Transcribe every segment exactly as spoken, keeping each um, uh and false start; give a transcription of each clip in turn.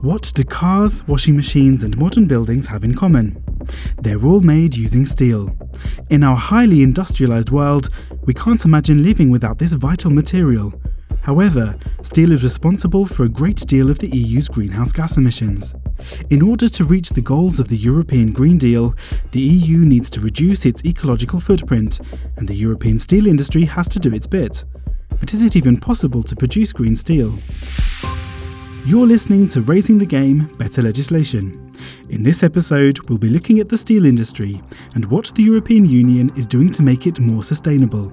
What do cars, washing machines and modern buildings have in common? They're all made using steel. In our highly industrialised world, we can't imagine living without this vital material. However, steel is responsible for a great deal of the E U's greenhouse gas emissions. In order to reach the goals of the European Green Deal, the E U needs to reduce its ecological footprint, and the European steel industry has to do its bit. But is it even possible to produce green steel? You're listening to Raising the Game, Better Legislation. In this episode, we'll be looking at the steel industry and what the European Union is doing to make it more sustainable.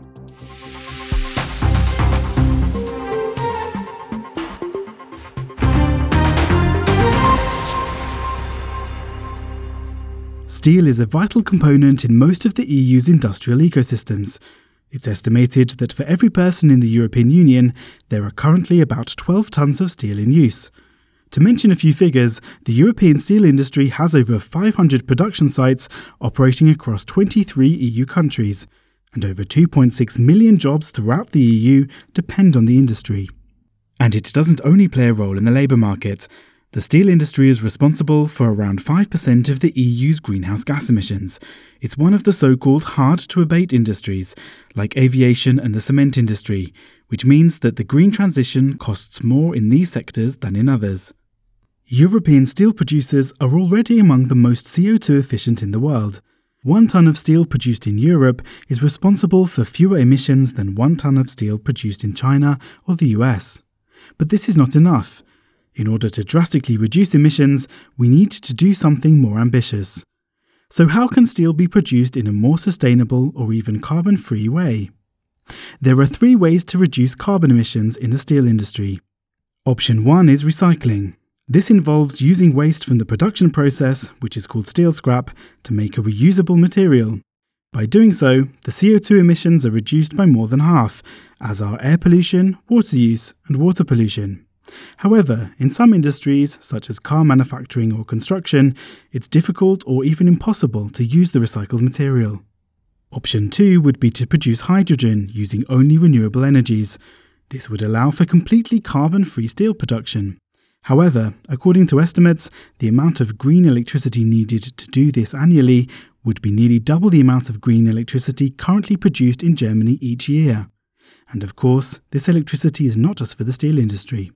Steel is a vital component in most of the E U's industrial ecosystems. It's estimated that for every person in the European Union, there are currently about twelve tonnes of steel in use. To mention a few figures, the European steel industry has over five hundred production sites operating across twenty-three E U countries, and over two point six million jobs throughout the E U depend on the industry. And it doesn't only play a role in the labour market. The steel industry is responsible for around five percent of the E U's greenhouse gas emissions. It's one of the so-called hard-to-abate industries, like aviation and the cement industry, which means that the green transition costs more in these sectors than in others. European steel producers are already among the most C O two efficient in the world. One tonne of steel produced in Europe is responsible for fewer emissions than one tonne of steel produced in China or the U S. But this is not enough. In order to drastically reduce emissions, we need to do something more ambitious. So how can steel be produced in a more sustainable or even carbon-free way? There are three ways to reduce carbon emissions in the steel industry. Option one is recycling. This involves using waste from the production process, which is called steel scrap, to make a reusable material. By doing so, the C O two emissions are reduced by more than half, as are air pollution, water use, and water pollution. However, in some industries, such as car manufacturing or construction, it's difficult or even impossible to use the recycled material. Option two would be to produce hydrogen using only renewable energies. This would allow for completely carbon-free steel production. However, according to estimates, the amount of green electricity needed to do this annually would be nearly double the amount of green electricity currently produced in Germany each year. And of course, this electricity is not just for the steel industry.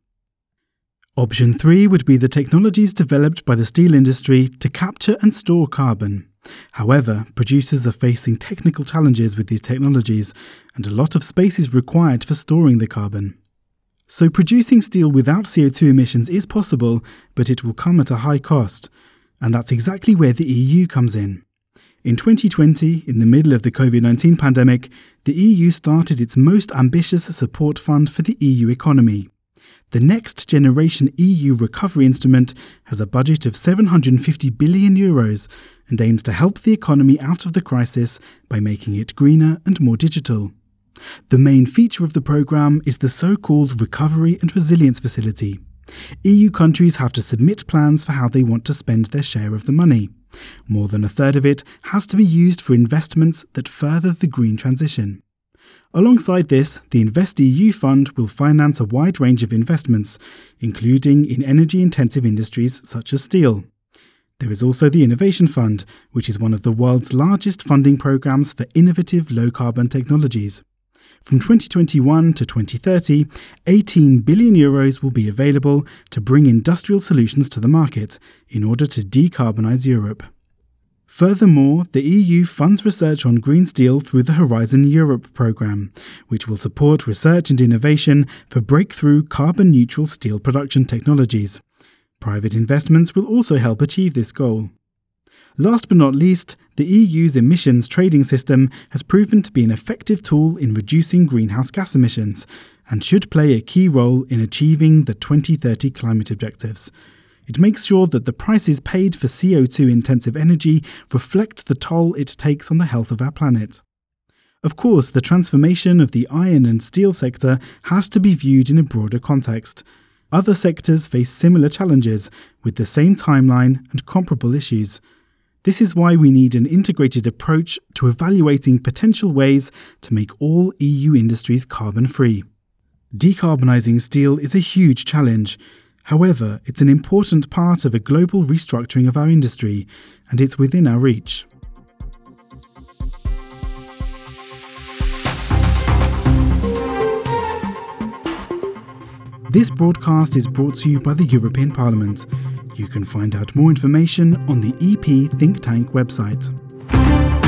Option three would be the technologies developed by the steel industry to capture and store carbon. However, producers are facing technical challenges with these technologies, and a lot of space is required for storing the carbon. So producing steel without C O two emissions is possible, but it will come at a high cost. And that's exactly where the E U comes in. In twenty twenty, in the middle of the covid nineteen pandemic, the E U started its most ambitious support fund for the E U economy. The Next Generation E U Recovery Instrument has a budget of seven hundred fifty billion euros and aims to help the economy out of the crisis by making it greener and more digital. The main feature of the programme is the so-called Recovery and Resilience Facility. E U countries have to submit plans for how they want to spend their share of the money. More than a third of it has to be used for investments that further the green transition. Alongside this, the InvestEU fund will finance a wide range of investments, including in energy-intensive industries such as steel. There is also the Innovation Fund, which is one of the world's largest funding programs for innovative low-carbon technologies. From twenty twenty-one to twenty thirty, eighteen billion euros will be available to bring industrial solutions to the market in order to decarbonize Europe. Furthermore, the E U funds research on green steel through the Horizon Europe programme, which will support research and innovation for breakthrough carbon-neutral steel production technologies. Private investments will also help achieve this goal. Last but not least, the E U's emissions trading system has proven to be an effective tool in reducing greenhouse gas emissions and should play a key role in achieving the twenty thirty climate objectives. It makes sure that the prices paid for C O two intensive energy reflect the toll it takes on the health of our planet. Of course, the transformation of the iron and steel sector has to be viewed in a broader context. Other sectors face similar challenges with the same timeline and comparable issues. This is why we need an integrated approach to evaluating potential ways to make all E U industries carbon-free. Decarbonising steel is a huge challenge. However, it's an important part of a global restructuring of our industry, and it's within our reach. This broadcast is brought to you by the European Parliament. You can find out more information on the E P Think Tank website.